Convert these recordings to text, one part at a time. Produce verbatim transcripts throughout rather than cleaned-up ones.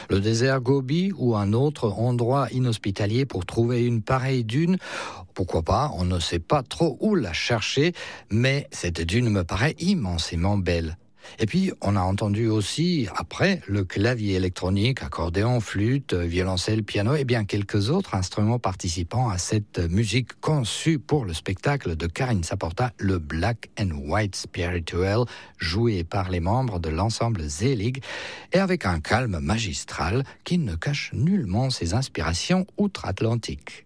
Le désert Gobi ou un autre endroit inhospitalier pour trouver une pareille dune? Pourquoi pas, on ne sait pas trop où la chercher, mais cette dune me paraît immensément belle. Et puis, on a entendu aussi, après, le clavier électronique, accordéon, flûte, violoncelle, piano et bien quelques autres instruments participant à cette musique conçue pour le spectacle de Karine Saporta, le Black and White Spiritual, joué par les membres de l'ensemble Zelig, et avec un calme magistral qui ne cache nullement ses inspirations outre-Atlantique.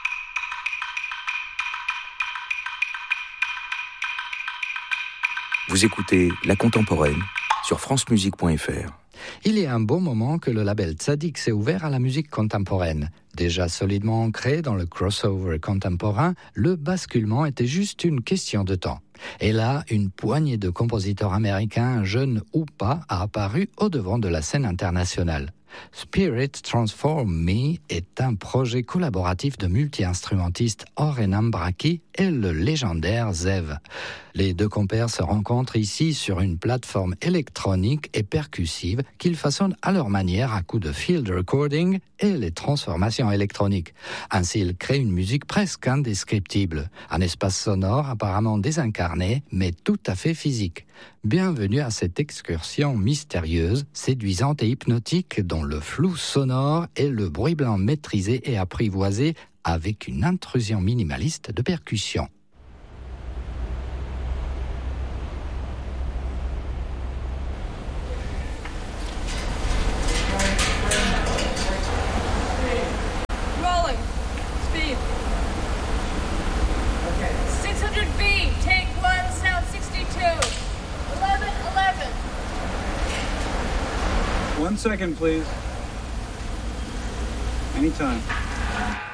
Vous écoutez La Contemporaine sur france musique point f r. Il y a un bon moment que le label Tzadik s'est ouvert à la musique contemporaine. Déjà solidement ancré dans le crossover contemporain, le basculement était juste une question de temps. Et là, une poignée de compositeurs américains, jeunes ou pas, a apparu au devant de la scène internationale. Spirit Transform Me est un projet collaboratif de multi-instrumentistes Oren Ambraki et le légendaire Zev. Les deux compères se rencontrent ici sur une plateforme électronique et percussive qu'ils façonnent à leur manière à coups de field recording et les transformations électroniques. Ainsi, ils créent une musique presque indescriptible, un espace sonore apparemment désincarné, mais tout à fait physique. Bienvenue à cette excursion mystérieuse, séduisante et hypnotique dont le flou sonore et le bruit blanc maîtrisé et apprivoisé avec une intrusion minimaliste de percussion. One second, please. Anytime.